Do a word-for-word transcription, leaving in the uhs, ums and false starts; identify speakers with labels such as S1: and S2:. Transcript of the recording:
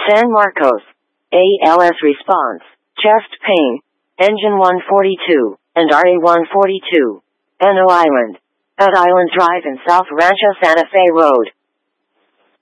S1: San Marcos. A L S response, chest pain, engine one forty-two, and R A one forty-two. Eno Island. At Island Drive in South Rancho Santa Fe Road.